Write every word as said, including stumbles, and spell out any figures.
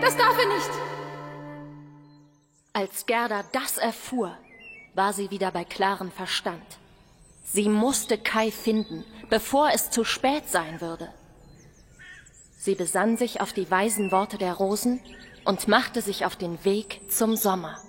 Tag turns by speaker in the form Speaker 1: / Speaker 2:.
Speaker 1: Das darf er nicht!
Speaker 2: Als Gerda das erfuhr, war sie wieder bei klarem Verstand. Sie musste Kai finden, bevor es zu spät sein würde. Sie besann sich auf die weisen Worte der Rosen und machte sich auf den Weg zum Sommer.